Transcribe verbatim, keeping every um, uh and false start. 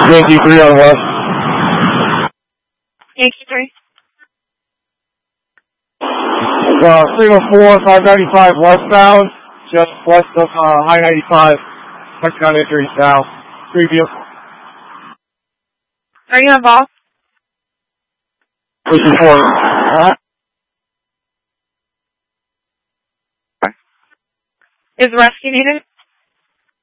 Yankee three on west. Yankee three. Uh, three oh four, five ninety-five westbound, just west of uh, High ninety-five, Mexican entry south. Preview. Are you involved? Push report. Uh-huh. Is rescue needed?